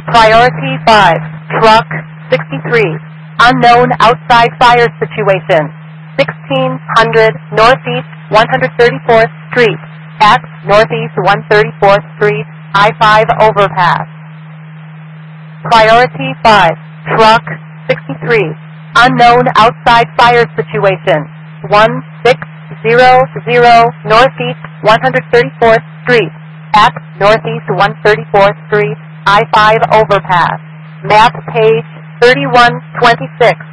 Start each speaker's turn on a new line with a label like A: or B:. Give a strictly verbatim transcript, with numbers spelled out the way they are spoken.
A: Priority five, Truck sixty-three. Unknown outside fire situation. sixteen hundred Northeast one hundred thirty-fourth Street. At Northeast one hundred thirty-fourth Street, I five overpass. Priority five, Truck sixty-three. Unknown outside fire situation. one six zero zero Northeast one hundred thirty-fourth Street. At Northeast one hundred thirty-fourth Street, I five overpass. Map page thirty-one twenty-six.